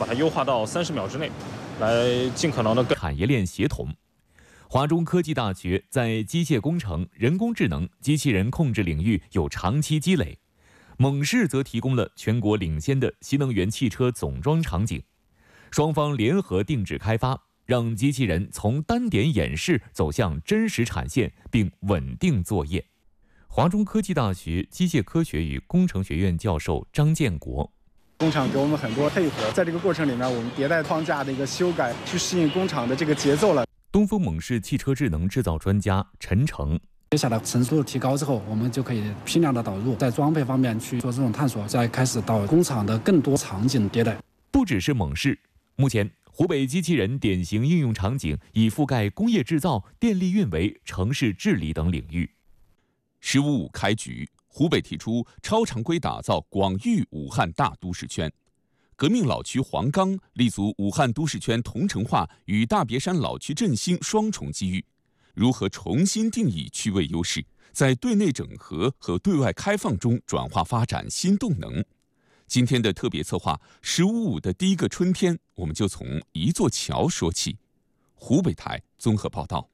它优化到30秒之内，来尽可能的产业链协同。华中科技大学在机械工程、人工智能、机器人控制领域有长期积累，蒙氏则提供了全国领先的新能源汽车总装场景。双方联合定制开发，让机器人从单点演示走向真实产线，并稳定作业。华中科技大学机械科学与工程学院教授张建国： 工厂给我们很多配合，在这个过程里面，我们迭代框架的一个修改，去适应工厂的这个节奏了。 东风蒙氏汽车智能制造专家陈成： 接下来成熟度提高之后，我们就可以批量的导入，在装备方面去做这种探索，再开始到工厂的更多场景迭代。 不只是蒙氏，目前湖北机器人典型应用场景已覆盖工业制造、电力运维、城市治理等领域。 15.5开局，湖北提出超常规打造广域武汉大都市圈。革命老区黄冈立足武汉都市圈同城化与大别山老区振兴双重机遇，如何重新定义区位优势，在对内整合和对外开放中转化发展新动能？今天的特别策划15.5的第一个春天，我们就从一座桥说起。湖北台综合报道。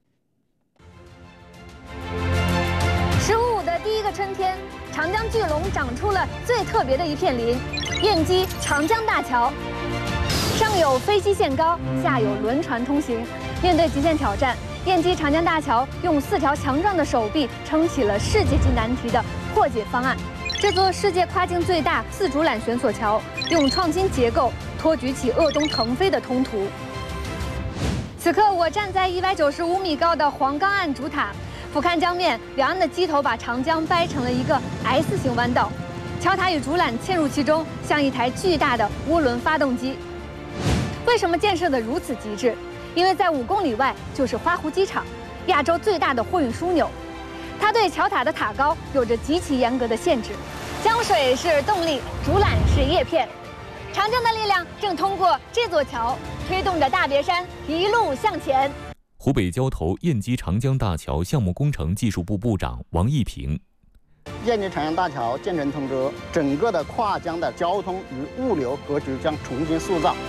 15.5的第一个春天，长江巨龙长出了最特别的一片林——燕基长江大桥。上有飞机限高，下有轮船通行。面对极限挑战，燕基长江大桥用4条强壮的手臂撑起了世界级难题的破解方案。这座世界跨境最大4主缆悬索桥，用创新结构托举起鄂东腾飞的通途。此刻，我站在195米高的黄冈岸主塔。俯瞰江面，两岸的鸡头把长江掰成了一个 S 型弯道，桥塔与主缆嵌入其中，像一台巨大的涡轮发动机。为什么建设得如此极致？因为在5公里外就是花湖机场，亚洲最大的货运枢纽。它对桥塔的塔高有着极其严格的限制，江水是动力，主缆是叶片。长江的力量正通过这座桥，推动着大别山一路向前。 湖北交投燕基长江大桥项目工程技术部部长王义平： 燕基长江大桥建成通知，整个的跨江的交通与物流格局将重新塑造。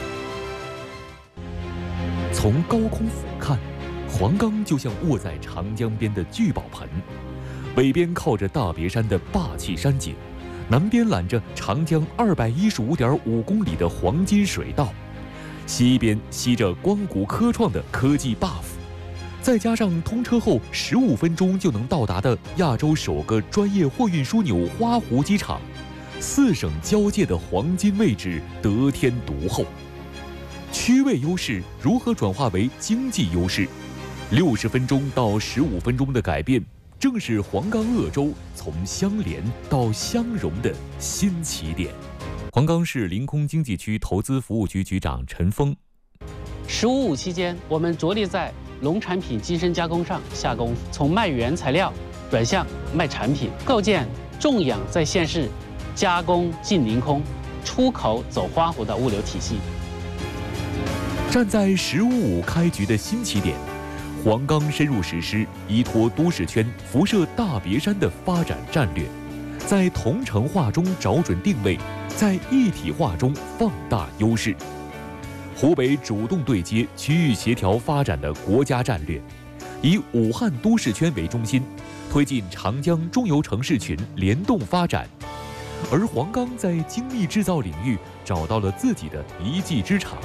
从高空俯瞰，黄冈就像卧在长江边的聚宝盆，北边靠着大别山的霸气山景，南边揽着长江215.5公里的黄金水道，西边吸着光谷科创的科技 buff。再加上通车后15分钟就能到达的亚洲首个专业货运枢纽花湖机场，4省交界的黄金位置得天独厚。区位优势如何转化为经济优势？60分钟到15分钟的改变，正是黄冈鄂州从相连到相融的新起点。黄冈市临空经济区投资服务局局长陈峰 ：15.5期间，我们着力在农产品精深加工上下功夫，从卖原材料转向卖产品，构建种养在县市、加工进临空、出口走花湖的物流体系。 站在15.5开局的新起点，黄冈深入实施依托都市圈辐射大别山的发展战略，在同城化中找准定位，在一体化中放大优势。湖北主动对接区域协调发展的国家战略，以武汉都市圈为中心，推进长江中游城市群联动发展。而黄冈在精密制造领域找到了自己的一技之长。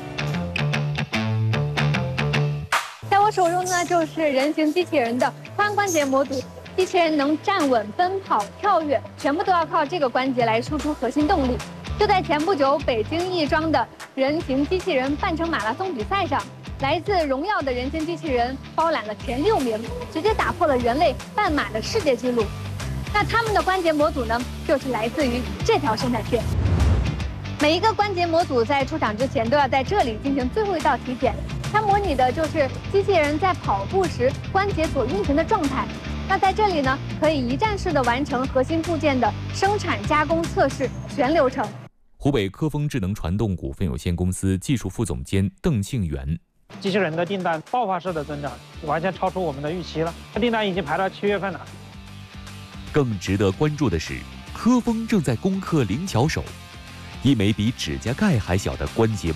在我手中呢，就是人形机器人的髋关节模组。机器人能站稳、奔跑、跳跃，全部都要靠这个关节来输出核心动力。就在前不久，北京亦庄的人形机器人半程马拉松比赛上，来自荣耀的人形机器人包揽了前6名，直接打破了人类半马的世界纪录。那他们的关节模组呢，就是来自于这条生产线。每一个关节模组在出厂之前都要在这里进行最后一道体检，它模拟的就是机器人在跑步时关节所运行的状态。那在这里呢，可以一站式的完成核心部件的生产、加工、测试全流程。 湖北科丰智能传动股份有限公司技术副总监邓庆元： 机器人的订单爆发式的增长，完全超出我们的预期了。订单已经排到7月份了。 更值得关注的是，科丰正在攻克灵巧手，一枚比指甲盖还小的关节